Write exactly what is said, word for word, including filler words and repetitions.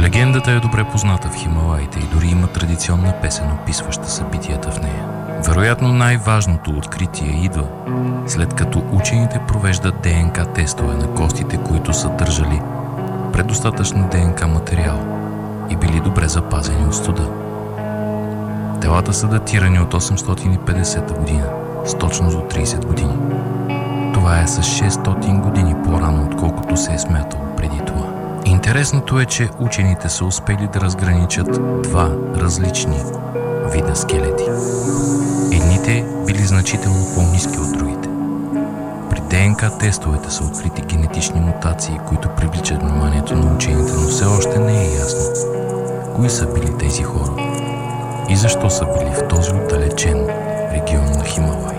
Легендата е добре позната в Хималаите и дори има традиционна песен, описваща събитията в нея. Вероятно най-важното откритие идва, след като учените провеждат ДНК тестове на костите, които са държали предостатъчно ДНК материал и били добре запазени от студа. Телата са датирани от осемстотин и петдесета година, с точност от тридесет години. Това е с шестстотин години по-рано, отколкото се е смятало преди това. Интересното е, че учените са успели да разграничат два различни вида скелети. Едните били значително по-ниски от другите. При ДНК тестовете са открити генетични мутации, които привличат вниманието на учените, но все още не е ясно кои са били тези хора и защо са били в този отдалечен регион на Хималая.